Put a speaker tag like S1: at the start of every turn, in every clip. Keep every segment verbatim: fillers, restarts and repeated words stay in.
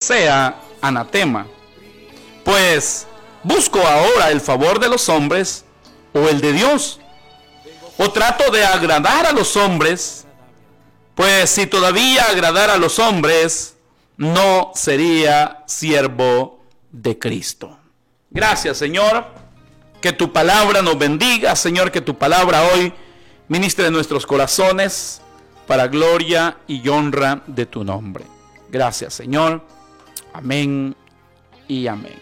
S1: sea anatema. Pues, ¿busco ahora el favor de los hombres o el de Dios? ¿O trato de agradar a los hombres? Pues si todavía agradara a los hombres, no sería siervo de Cristo. Gracias, Señor, que tu palabra nos bendiga, Señor, que tu palabra hoy ministre en nuestros corazones para gloria y honra de tu nombre. Gracias, Señor. Amén y amén.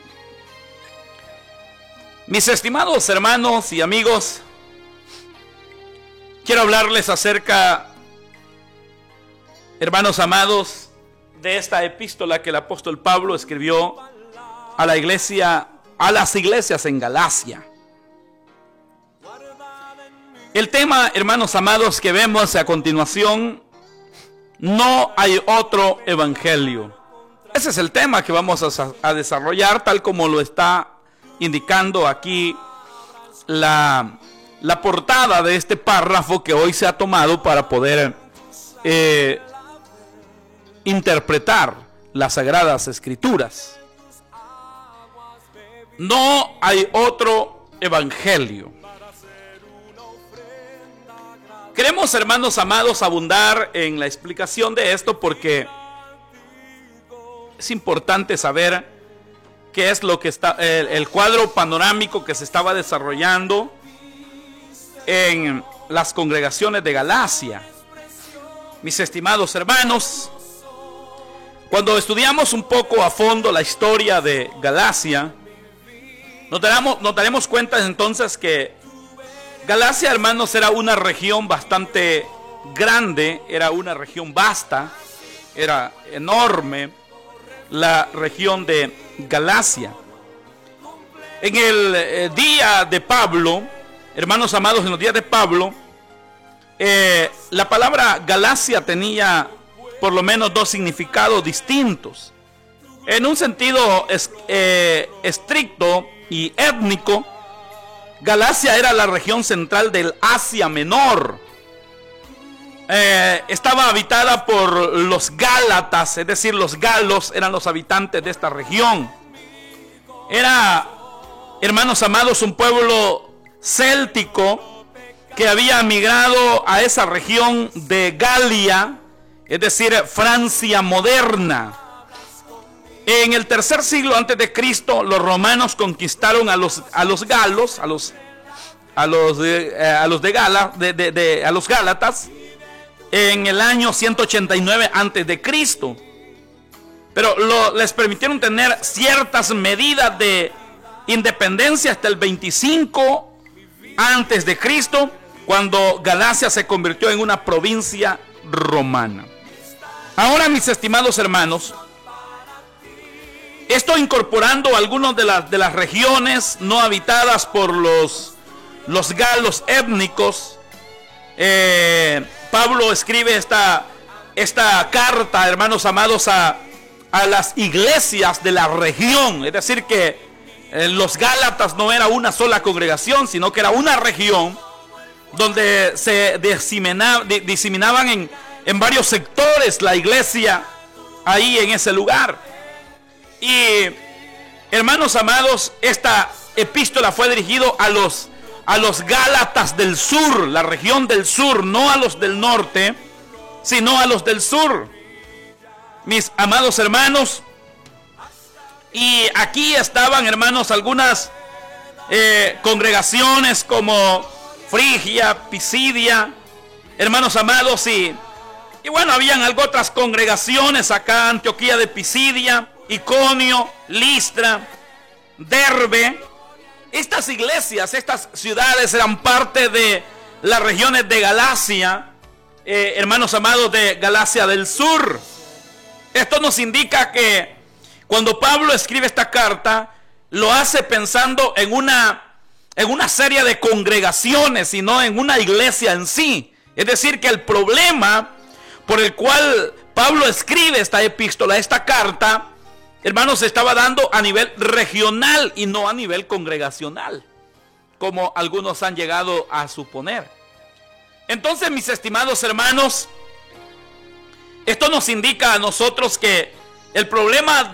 S1: Mis estimados hermanos y amigos, quiero hablarles acerca, hermanos amados, de esta epístola que el apóstol Pablo escribió a la iglesia, a las iglesias en Galacia. El tema, hermanos amados, que vemos a continuación: no hay otro evangelio. Ese es el tema que vamos a, a desarrollar, tal como lo está indicando aquí la, la portada de este párrafo que hoy se ha tomado para poder eh, interpretar las Sagradas Escrituras. No hay otro evangelio. Queremos, hermanos amados, abundar en la explicación de esto porque es importante saber qué es lo que está, el, el cuadro panorámico que se estaba desarrollando en las congregaciones de Galacia. Mis estimados hermanos, cuando estudiamos un poco a fondo la historia de Galacia, nos daremos, nos daremos cuenta entonces que Galacia, hermanos, era una región bastante grande, era una región vasta, era enorme la región de Galacia. En el eh, día de Pablo, hermanos amados, en los días de Pablo, eh, la palabra Galacia tenía por lo menos dos significados distintos. En un sentido es, eh, estricto y étnico, Galacia era la región central del Asia Menor. Eh, estaba habitada por los gálatas, es decir, los galos eran los habitantes de esta región. Era, hermanos amados, un pueblo céltico que había migrado a esa región de Galia, es decir, Francia moderna. En el tercer siglo antes de Cristo, los romanos conquistaron a los, a los galos, a los, a los, de, eh, a los de Gala, de, de, de, a los gálatas, en el año ciento ochenta y nueve antes de Cristo. Pero lo, les permitieron tener ciertas medidas de independencia hasta el veinticinco antes de Cristo, cuando Galacia se convirtió en una provincia romana. Ahora, mis estimados hermanos, esto incorporando algunas de las, de las regiones no habitadas por los, los galos étnicos, eh, Pablo escribe esta, esta carta, hermanos amados, a, a las iglesias de la región. Es decir, que eh, los gálatas no era una sola congregación, sino que era una región donde se diseminaba, diseminaban en, en varios sectores la iglesia ahí en ese lugar. Y, hermanos amados, esta epístola fue dirigida a los, a los gálatas del sur, la región del sur, no a los del norte, sino a los del sur. Mis amados hermanos, y aquí estaban, hermanos, algunas eh, congregaciones como Frigia, Pisidia, hermanos amados, y, y bueno, habían algo otras congregaciones acá, Antioquía de Pisidia, Iconio, Listra, Derbe. Estas iglesias, estas ciudades eran parte de las regiones de Galacia, eh, hermanos amados, de Galacia del Sur. Esto nos indica que cuando Pablo escribe esta carta, lo hace pensando en una, en una serie de congregaciones y no en una iglesia en sí. Es decir, que el problema por el cual Pablo escribe esta epístola, esta carta, hermanos, se estaba dando a nivel regional y no a nivel congregacional, como algunos han llegado a suponer. Entonces, mis estimados hermanos, esto nos indica a nosotros que el problema